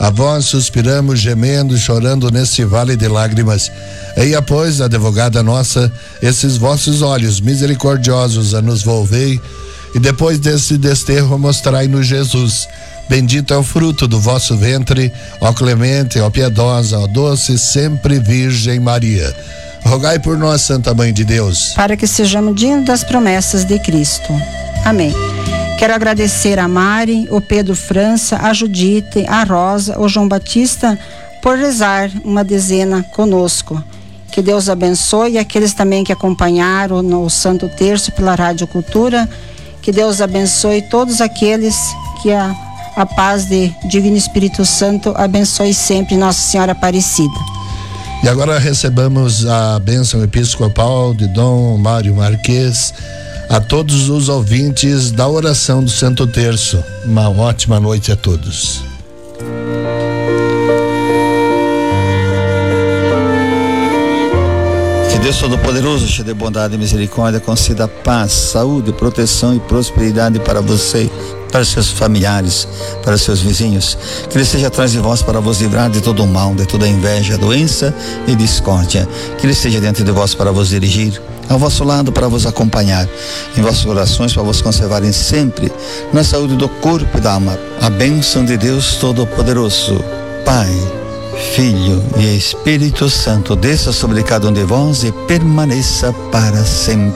A vós suspiramos, gemendo, chorando nesse vale de lágrimas. Eia, pois, advogada nossa, esses vossos olhos misericordiosos a nos volvei, e depois desse desterro mostrai-nos Jesus. Bendito é o fruto do vosso ventre, ó clemente, ó piedosa, ó doce, sempre Virgem Maria. Rogai por nós, Santa Mãe de Deus, para que sejamos dignos das promessas de Cristo. Amém. Quero agradecer a Mari, o Pedro França, a Judite, a Rosa, o João Batista por rezar uma dezena conosco. Que Deus abençoe aqueles também que acompanharam no Santo Terço pela Rádio Cultura. Que Deus abençoe todos aqueles que a paz de Divino Espírito Santo abençoe sempre Nossa Senhora Aparecida. E agora recebamos a bênção episcopal de Dom Mário Marques a todos os ouvintes da oração do Santo Terço. Uma ótima noite a todos. Que Deus Todo-Poderoso, cheio de bondade e misericórdia, conceda paz, saúde, proteção e prosperidade para você, para seus familiares, para seus vizinhos. Que Ele esteja atrás de vós para vos livrar de todo o mal, de toda inveja, doença e discórdia. Que Ele esteja diante de vós para vos dirigir, ao vosso lado para vos acompanhar, em vossos corações para vos conservarem sempre na saúde do corpo e da alma. A bênção de Deus Todo-Poderoso, Pai, Filho e Espírito Santo, desça sobre cada um de vós e permaneça para sempre.